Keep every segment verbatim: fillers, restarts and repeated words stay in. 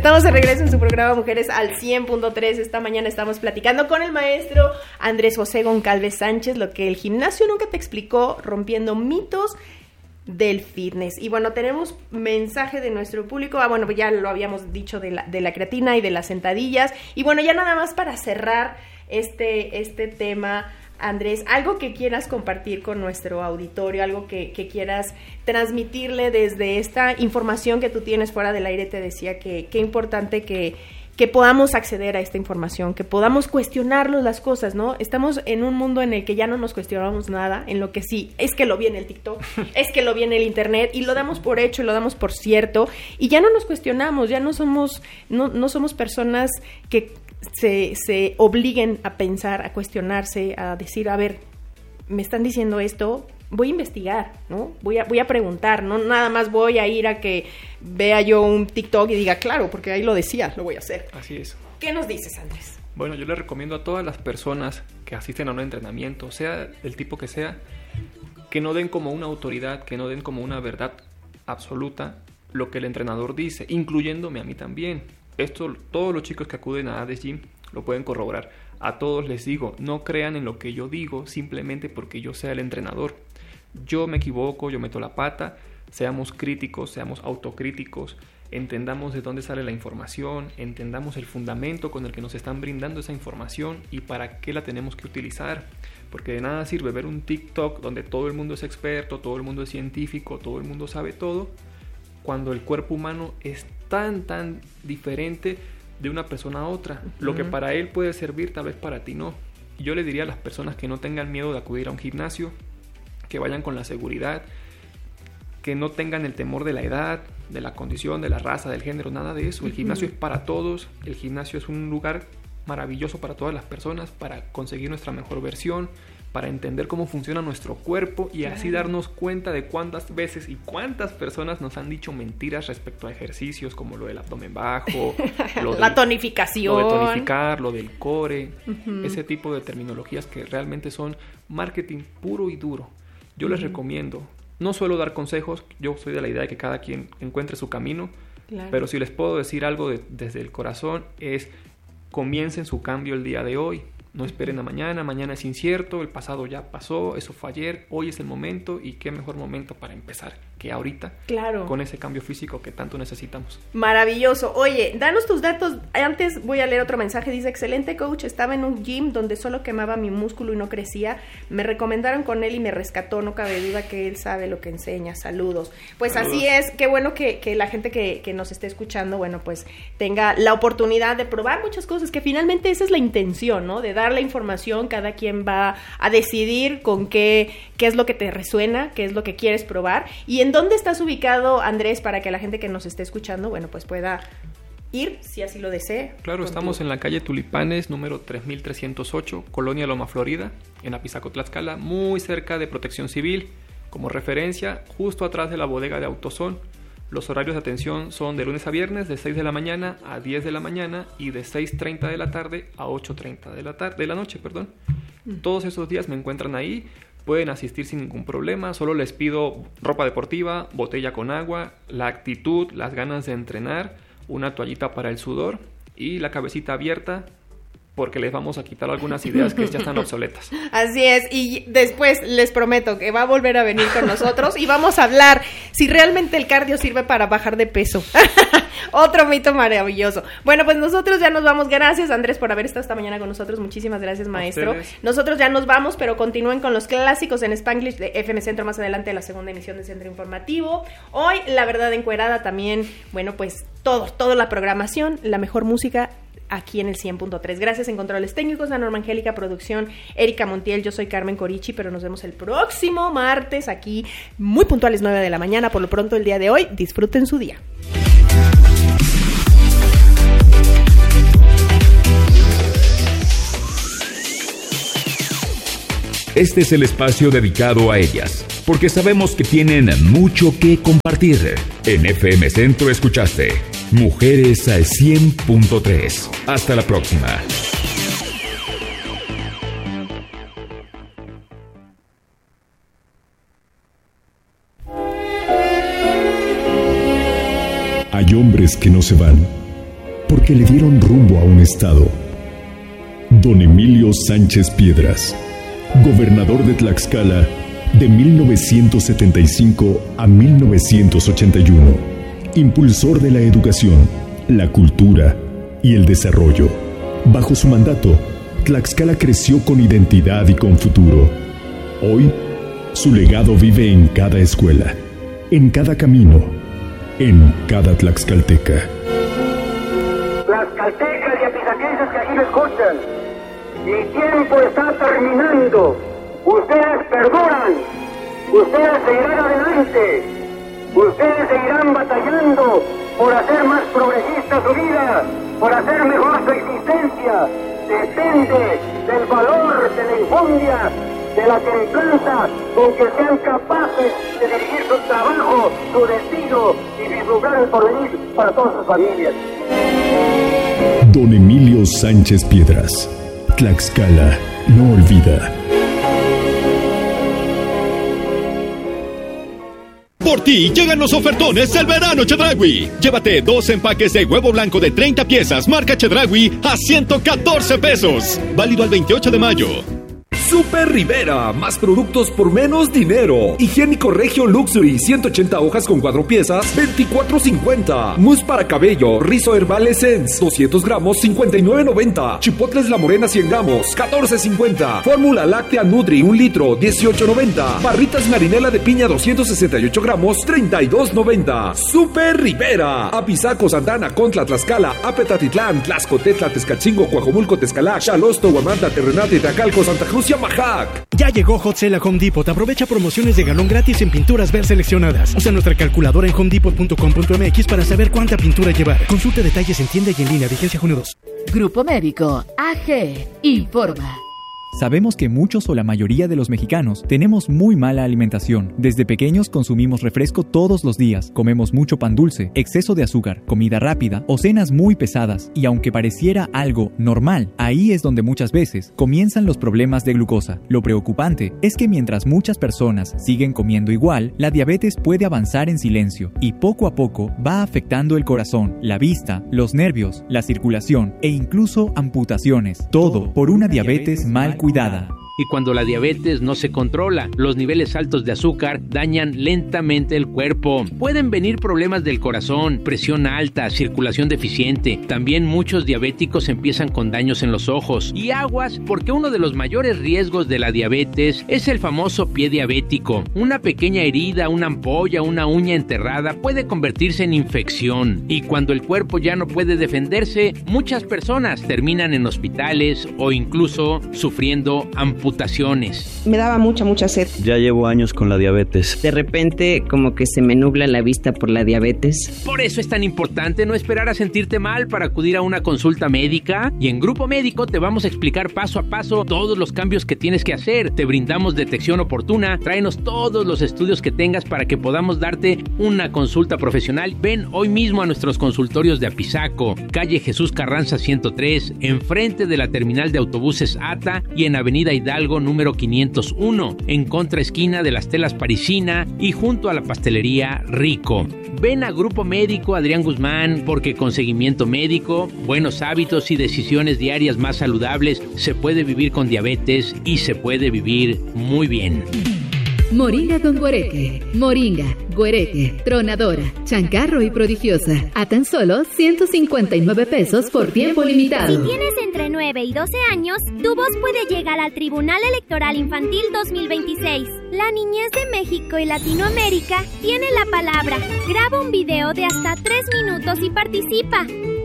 Estamos de regreso en su programa Mujeres al cien punto tres. Esta mañana estamos platicando con el maestro Andrés José Goncalves Sánchez, lo que el gimnasio nunca te explicó, rompiendo mitos del fitness. Y bueno, tenemos mensaje de nuestro público. Ah, bueno, ya lo habíamos dicho de la, de la creatina y de las sentadillas. Y bueno, ya nada más para cerrar este, este tema, Andrés, algo que quieras compartir con nuestro auditorio, algo que, que quieras transmitirle desde esta información que tú tienes fuera del aire. Te decía que qué importante que, que podamos acceder a esta información, que podamos cuestionarnos las cosas, ¿no? Estamos en un mundo en el que ya no nos cuestionamos nada, en lo que sí, es que lo vi en el TikTok, es que lo vi en el internet, y lo damos por hecho y lo damos por cierto, y ya no nos cuestionamos, ya no somos, no, no somos personas que Se, se obliguen a pensar, a cuestionarse, a decir, a ver, me están diciendo esto, voy a investigar, ¿no? Voy a, voy a preguntar, no nada más voy a ir a que vea yo un TikTok y diga, claro, porque ahí lo decía, lo voy a hacer. Así es. ¿Qué nos dices, Andrés? Bueno, yo le recomiendo a todas las personas que asisten a un entrenamiento, sea del tipo que sea, que no den como una autoridad, que no den como una verdad absoluta lo que el entrenador dice, incluyéndome a mí también. Esto, todos los chicos que acuden a Hades Gym lo pueden corroborar. A todos les digo, no crean en lo que yo digo simplemente porque yo sea el entrenador. Yo me equivoco, yo meto la pata. Seamos críticos, seamos autocríticos, entendamos de dónde sale la información, entendamos el fundamento con el que nos están brindando esa información y para qué la tenemos que utilizar. Porque de nada sirve ver un TikTok donde todo el mundo es experto, todo el mundo es científico, todo el mundo sabe todo, cuando el cuerpo humano es tan, tan diferente de una persona a otra. Uh-huh. Lo que para él puede servir, tal vez para ti no. Y yo le diría a las personas que no tengan miedo de acudir a un gimnasio, que vayan con la seguridad, que no tengan el temor de la edad, de la condición, de la raza, del género, nada de eso. El gimnasio uh-huh. es para todos, el gimnasio es un lugar maravilloso para todas las personas, para conseguir nuestra mejor versión, para entender cómo funciona nuestro cuerpo y claro. así darnos cuenta de cuántas veces y cuántas personas nos han dicho mentiras respecto a ejercicios como lo del abdomen bajo, lo la del, tonificación, lo de tonificar, lo del core, uh-huh. ese tipo de terminologías que realmente son marketing puro y duro. Yo uh-huh. les recomiendo, no suelo dar consejos, yo soy de la idea de que cada quien encuentre su camino, claro. pero si les puedo decir algo de, desde el corazón es comiencen su cambio el día de hoy. No esperen a mañana, mañana es incierto, el pasado ya pasó, eso fue ayer, hoy es el momento y qué mejor momento para empezar que ahorita, claro. con ese cambio físico que tanto necesitamos. Maravilloso. Oye, danos tus datos. Antes voy a leer otro mensaje. Dice, excelente coach, estaba en un gym donde solo quemaba mi músculo y no crecía. Me recomendaron con él y me rescató. No cabe duda que él sabe lo que enseña. Saludos. Pues Saludos. Así es. Qué bueno que, que la gente que, que nos esté escuchando, bueno, pues tenga la oportunidad de probar muchas cosas, que finalmente esa es la intención, ¿no? De dar la información, cada quien va a decidir con qué, qué es lo que te resuena, qué es lo que quieres probar. Y en dónde estás ubicado, Andrés, para que la gente que nos esté escuchando, bueno, pues pueda ir, si así lo desee. Claro, contigo. Estamos en la calle Tulipanes, número tres mil trescientos ocho, Colonia Loma Florida, en Apizaco, Tlaxcala, muy cerca de Protección Civil. Como referencia, justo atrás de la bodega de AutoZone. Los horarios de atención son de lunes a viernes, de seis de la mañana a diez de la mañana y de seis treinta de la tarde a ocho treinta de la tarde, de la noche, perdón. Mm. Todos esos días me encuentran ahí. Pueden asistir sin ningún problema, solo les pido ropa deportiva, botella con agua, la actitud, las ganas de entrenar, una toallita para el sudor y la cabecita abierta porque les vamos a quitar algunas ideas que ya están obsoletas. Así es, y después les prometo que va a volver a venir con nosotros y vamos a hablar si realmente el cardio sirve para bajar de peso. Otro mito maravilloso. Bueno, pues nosotros ya nos vamos. Gracias, Andrés, por haber estado esta mañana con nosotros. Muchísimas gracias, maestro. Nosotros ya nos vamos, pero continúen con los clásicos en Spanglish de F M Centro más adelante, la segunda emisión de Centro Informativo. Hoy, La Verdad Encuerada también. Bueno, pues todo, toda la programación, la mejor música aquí en el cien punto tres. Gracias en controles técnicos, a Norma Angélica, producción, Erika Montiel, yo soy Carmen Corichi, pero nos vemos el próximo martes aquí, muy puntuales, nueve de la mañana. Por lo pronto, el día de hoy, disfruten su día. Este es el espacio dedicado a ellas, porque sabemos que tienen mucho que compartir. En F M Centro escuchaste Mujeres al cien punto tres. Hasta la próxima. Hay hombres que no se van, porque le dieron rumbo a un estado. Don Emilio Sánchez Piedras, gobernador de Tlaxcala de mil novecientos setenta y cinco a mil novecientos ochenta y uno, impulsor de la educación, la cultura y el desarrollo. Bajo su mandato, Tlaxcala creció con identidad y con futuro. Hoy, su legado vive en cada escuela, en cada camino, en cada tlaxcalteca. Tlaxcaltecas y apizaquenses que aquí me escuchan, mi tiempo está terminando. Ustedes perduran, ustedes seguirán adelante, ustedes seguirán batallando por hacer más progresista su vida, por hacer mejor su existencia. Depende del valor, de la enjundia, de la templanza con que sean capaces de dirigir su trabajo, su destino y vislumbrar el porvenir para todas sus familias. Don Emilio Sánchez Piedras, Tlaxcala no olvida. Por ti llegan los ofertones del verano Chedraui. Llévate dos empaques de huevo blanco de treinta piezas marca Chedraui a ciento catorce pesos. Válido al veintiocho de mayo. Super Rivera, más productos por menos dinero. Higiénico Regio Luxury, ciento ochenta hojas con cuatro piezas, veinticuatro cincuenta. Mousse para cabello, Rizo Herbal Essence, doscientos gramos, cincuenta y nueve noventa. Chipotles La Morena, cien gramos, catorce cincuenta. Fórmula Láctea Nutri, un litro, dieciocho noventa. Barritas Marinela de piña, doscientos sesenta y ocho gramos, treinta y dos noventa. Super Rivera. Apizaco, Santana, Contla, Tlaxcala, Apetatitlán, Tlaxcotetla, Tezcatzingo, Coajomulco, Tezcalac, Xalosto, Huamantla, Terrenate, Tacalco, Santa Cruz y Amajac. Ya llegó Hot Sale a Home Depot. Aprovecha promociones de galón gratis en pinturas Ver seleccionadas. Usa nuestra calculadora en home depot punto com punto m x para saber cuánta pintura llevar. Consulta detalles en tienda y en línea. Vigencia junio dos. Grupo Médico A G informa. Sabemos que muchos o la mayoría de los mexicanos tenemos muy mala alimentación. Desde pequeños consumimos refresco todos los días, comemos mucho pan dulce, exceso de azúcar, comida rápida o cenas muy pesadas. Y aunque pareciera algo normal, ahí es donde muchas veces comienzan los problemas de glucosa. Lo preocupante es que mientras muchas personas siguen comiendo igual, la diabetes puede avanzar en silencio y poco a poco va afectando el corazón, la vista, los nervios, la circulación e incluso amputaciones. Todo por una diabetes mal cuidada. Y cuando la diabetes no se controla, los niveles altos de azúcar dañan lentamente el cuerpo. Pueden venir problemas del corazón, presión alta, circulación deficiente. También muchos diabéticos empiezan con daños en los ojos. Y aguas, porque uno de los mayores riesgos de la diabetes es el famoso pie diabético. Una pequeña herida, una ampolla, una uña enterrada puede convertirse en infección. Y cuando el cuerpo ya no puede defenderse, muchas personas terminan en hospitales o incluso sufriendo amputaciones. Me daba mucha, mucha sed. Ya llevo años con la diabetes. De repente, como que se me nubla la vista por la diabetes. Por eso es tan importante no esperar a sentirte mal para acudir a una consulta médica. Y en Grupo Médico te vamos a explicar paso a paso todos los cambios que tienes que hacer. Te brindamos detección oportuna. Tráenos todos los estudios que tengas para que podamos darte una consulta profesional. Ven hoy mismo a nuestros consultorios de Apizaco, calle Jesús Carranza ciento tres, enfrente de la terminal de autobuses ATA y en Avenida Hidalgo número quinientos uno, en contraesquina de las Telas Parisina y junto a la pastelería Rico. Ven a Grupo Médico Adrián Guzmán, porque con seguimiento médico, buenos hábitos y decisiones diarias más saludables se puede vivir con diabetes y se puede vivir muy bien. Moringa con guareque, moringa, guareque, tronadora, chancarro y prodigiosa. A tan solo ciento cincuenta y nueve pesos por tiempo limitado. Si tienes entre nueve y doce años, tu voz puede llegar al Tribunal Electoral Infantil dos mil veintiséis. La niñez de México y Latinoamérica tiene la palabra. Graba un video de hasta tres minutos y participa.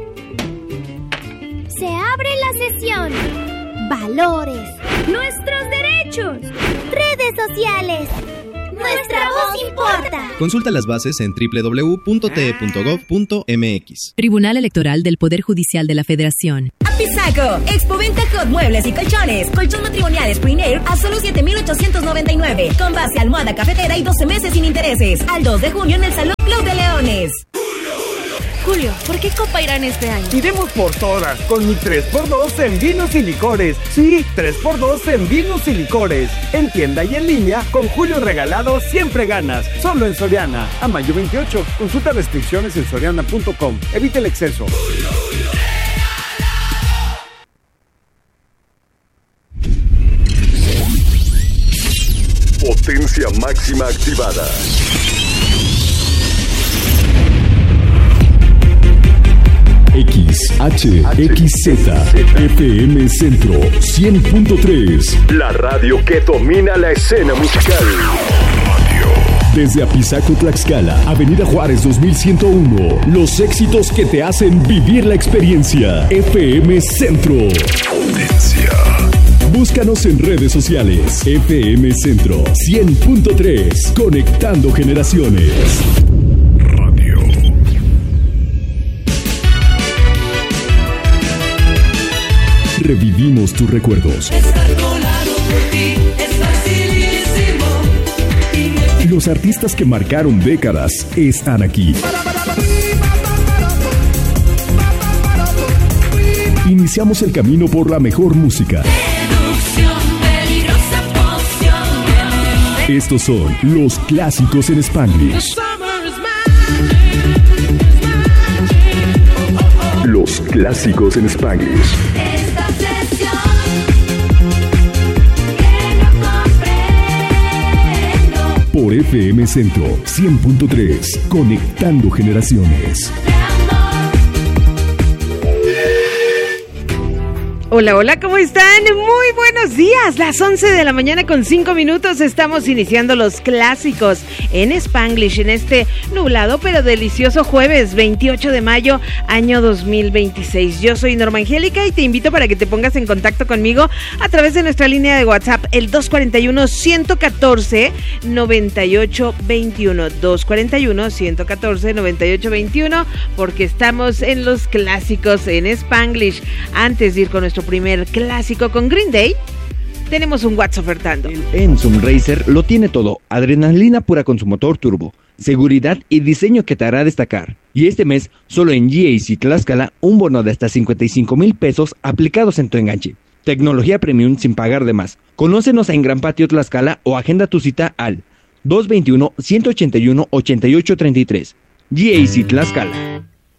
Se abre la sesión. Valores. Nuestros derechos. Redes sociales. Nuestra voz importa. Consulta las bases en doble u doble u doble u punto t e punto gov punto m x. Tribunal Electoral del Poder Judicial de la Federación. Apizaco, Expoventa Hot Muebles y Colchones. Colchón matrimonial Spring Air a solo siete mil ochocientos noventa y nueve. Con base, almohada, cafetera y doce meses sin intereses. Al dos de junio en el Salón Club de Leones. Julio, ¿por qué Copa Irán este año? Iremos por todas, con mi tres por dos en vinos y licores. Sí, tres por dos en vinos y licores. En tienda y en línea, con Julio regalado siempre ganas. Solo en Soriana. A mayo veintiocho. Consulta restricciones en soriana punto com. Evite el exceso. Julio, Julio. Frecuencia máxima activada. X H X Z F M Centro cien punto tres. La radio que domina la escena musical. Desde Apizaco, Tlaxcala, Avenida Juárez dos mil ciento uno. Los éxitos que te hacen vivir la experiencia. F M Centro. Potencia. Búscanos en redes sociales. F M Centro cien punto tres. Conectando generaciones. Radio. Revivimos tus recuerdos. Estar colado por ti es facilísimo. Los artistas que marcaron décadas están aquí. Iniciamos el camino por la mejor música. Estos son los clásicos en Spanglish. Los clásicos en Spanglish. Por F M Centro cien punto tres, conectando generaciones. Hola, hola, ¿cómo están? Muy buenos días, las once de la mañana con cinco minutos, estamos iniciando los clásicos en Spanglish en este nublado pero delicioso jueves veintiocho de mayo, año dos mil veintiséis. Yo soy Norma Angélica y te invito para que te pongas en contacto conmigo a través de nuestra línea de WhatsApp, el dos cuatro uno, uno uno cuatro, nueve ocho dos uno, dos cuatro uno, uno uno cuatro, nueve ocho dos uno, porque estamos en los clásicos en Spanglish. Antes de ir con nuestro primer clásico con Green Day, tenemos un WhatsApp ofertando. El Ensum Racer lo tiene todo: adrenalina pura con su motor turbo, seguridad y diseño que te hará destacar. Y este mes, solo en G A C Tlaxcala, un bono de hasta cincuenta y cinco mil pesos aplicados en tu enganche. Tecnología premium sin pagar de más. Conócenos en Gran Patio Tlaxcala o agenda tu cita al dos dos uno, uno ocho uno, ocho ocho tres tres. G A C Tlaxcala.